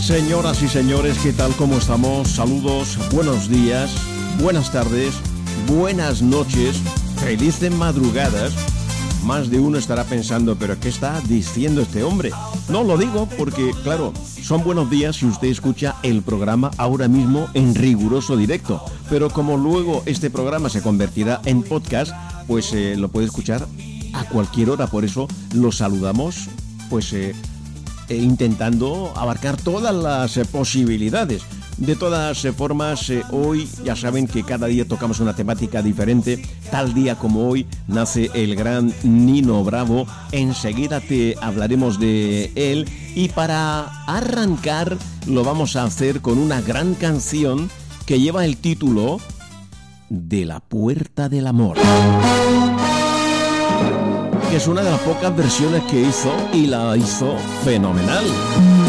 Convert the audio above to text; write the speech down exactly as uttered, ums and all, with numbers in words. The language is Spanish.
Señoras y señores, ¿qué tal? ¿Cómo estamos? Saludos, buenos días, buenas tardes, buenas noches, felices madrugadas. Más de uno estará pensando, ¿pero qué está diciendo este hombre? No lo digo porque, claro, son buenos días si usted escucha el programa ahora mismo en riguroso directo. Pero como luego este programa se convertirá en podcast, pues eh, lo puede escuchar a cualquier hora. Por eso lo saludamos, pues eh, eh, intentando abarcar todas las eh, posibilidades. De todas formas, eh, hoy ya saben que cada día tocamos una temática diferente. Tal día como hoy nace el gran Nino Bravo. Enseguida te hablaremos de él. Y para arrancar lo vamos a hacer con una gran canción que lleva el título de La Puerta del Amor, que es una de las pocas versiones que hizo y la hizo fenomenal.